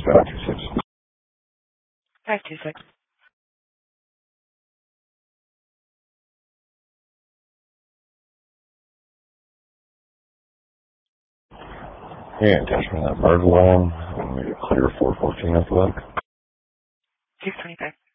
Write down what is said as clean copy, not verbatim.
526. 526. Yeah, attachment that bird alarm. I'm going to clear 414 after that. 625.